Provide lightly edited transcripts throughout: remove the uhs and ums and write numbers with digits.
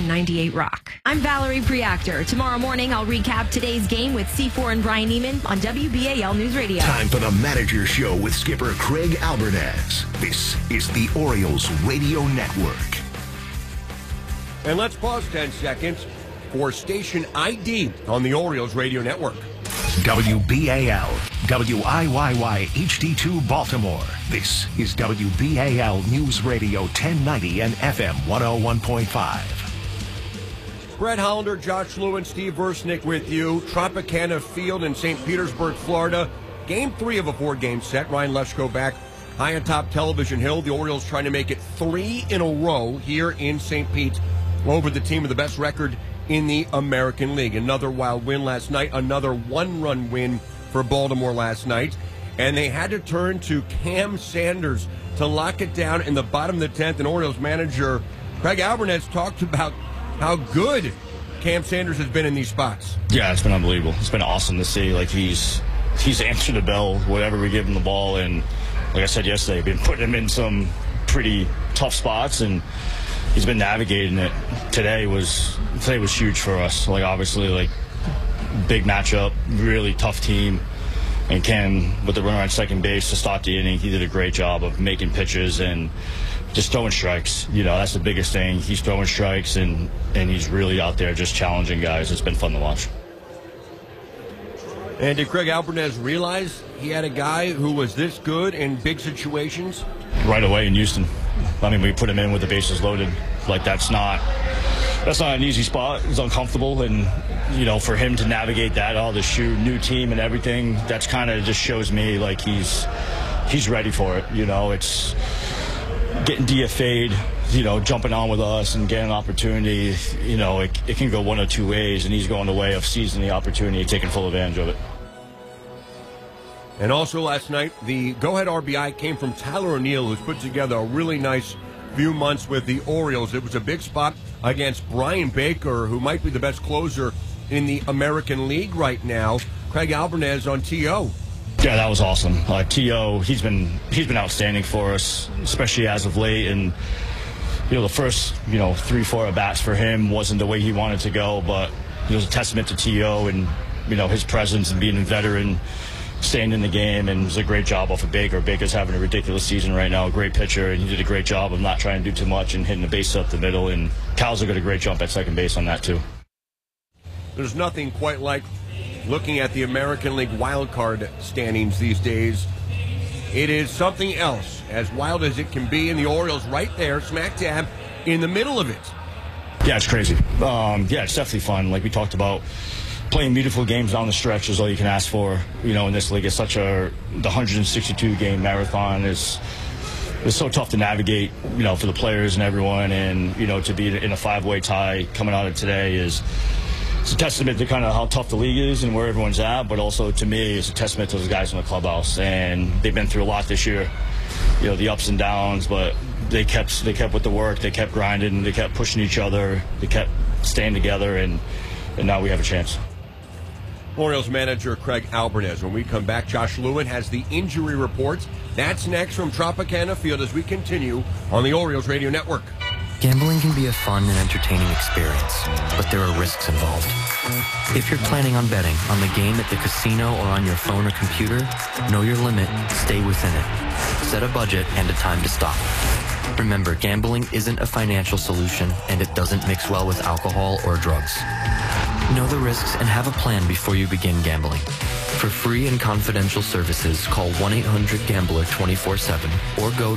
on 98 Rock. I'm Valerie Preactor. Tomorrow morning, I'll recap today's game with C4 and Brian Neiman on WBAL News Radio. Time for the Manager Show with skipper Craig Albernaz. This is the Orioles Radio Network. And let's pause 10 seconds for station ID on the Orioles Radio Network. WBAL, WIYY HD2 Baltimore. This is WBAL News Radio 1090 and FM 101.5. Brett Hollander, Josh Lewin, Steve Versnick with you. Tropicana Field in St. Petersburg, Florida. Game 3 of a 4-game set. Ryan Leschko back high on top Television Hill. The Orioles trying to make it 3 in a row here in St. Pete over the team with the best record in the American League. Another wild win last night, another one-run win for Baltimore last night. And they had to turn to Cam Sanders to lock it down in the bottom of the 10th. And Orioles manager Craig Albernaz talked about how good Cam Sanders has been in these spots. Yeah, it's been unbelievable. It's been awesome to see. Like, he's answered the bell, whatever we give him the ball. And like I said yesterday, we've been putting him in some pretty tough spots, and he's been navigating it. Today was huge for us. Like, obviously, like, big matchup, really tough team. And Cam, with the runner on second base to start the inning, he did a great job of making pitches and just throwing strikes. You know, that's the biggest thing. He's throwing strikes, and he's really out there just challenging guys. It's been fun to watch. And did Craig Albernaz realize he had a guy who was this good in big situations? Right away in Houston. I mean, we put him in with the bases loaded. Like, that's not an easy spot. It's uncomfortable, and you know, for him to navigate that, all the new team and everything, that's kind of just shows me like he's ready for it. You know, it's getting DFA'd, you know, jumping on with us and getting an opportunity. You know, it can go one or two ways, and he's going the way of seizing the opportunity, taking full advantage of it. And also last night, the go-ahead RBI came from Tyler O'Neill, who's put together a really nice few months with the Orioles. It was a big spot against Brian Baker, who might be the best closer in the American League right now. Craig Albernaz on T.O. Yeah, that was awesome. T.O., he's been outstanding for us, especially as of late. And you know, the first 3-4 at-bats for him wasn't the way he wanted to go, but it was a testament to T.O. and you know, his presence and being a veteran, staying in the game, and it was a great job off of Baker. Baker's having a ridiculous season right now, a great pitcher, and he did a great job of not trying to do too much and hitting the base up the middle, and Calza got a great jump at second base on that too. There's nothing quite like looking at the American League wild card standings these days. It is something else, as wild as it can be, and the Orioles right there, smack dab in the middle of it. Yeah, it's crazy. Yeah, it's definitely fun. Like we talked about, playing beautiful games down the stretch is all you can ask for. You know, in this league, it's the 162-game marathon is so tough to navigate, you know, for the players and everyone. And, you know, to be in a 5-way tie coming out of today it's a testament to kind of how tough the league is and where everyone's at. But also, to me, it's a testament to those guys in the clubhouse. And they've been through a lot this year, you know, the ups and downs, but they kept with the work. They kept grinding. They kept pushing each other. They kept staying together. And now we have a chance. Orioles manager Craig Albernaz. When we come back, Josh Lewin has the injury report. That's next from Tropicana Field as we continue on the Orioles Radio Network. Gambling can be a fun and entertaining experience, but there are risks involved. If you're planning on betting on the game at the casino or on your phone or computer, know your limit, stay within it. Set a budget and a time to stop. Remember, gambling isn't a financial solution, and it doesn't mix well with alcohol or drugs. Know the risks and have a plan before you begin gambling. For free and confidential services, call 1-800-GAMBLER 24/7 or go to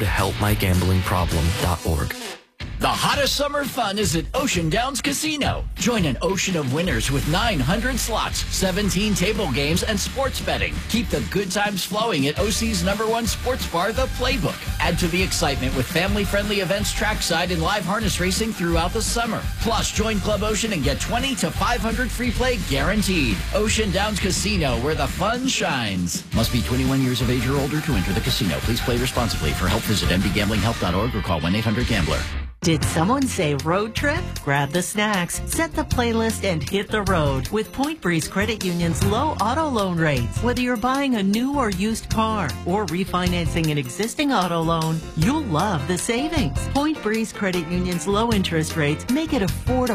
helpmygamblingproblem.org. The hottest summer fun is at Ocean Downs Casino. Join an ocean of winners with 900 slots, 17 table games, and sports betting. Keep the good times flowing at OC's #1 sports bar, The Playbook. Add to the excitement with family-friendly events trackside and live harness racing throughout the summer. Plus, join Club Ocean and get 20 to 500 free play guaranteed. Ocean Downs Casino, where the fun shines. Must be 21 years of age or older to enter the casino. Please play responsibly. For help, visit mdgamblinghelp.org or call 1-800-GAMBLER. Did someone say road trip? Grab the snacks, set the playlist, and hit the road with Point Breeze Credit Union's low auto loan rates. Whether you're buying a new or used car or refinancing an existing auto loan, you'll love the savings. Point Breeze Credit Union's low interest rates make it affordable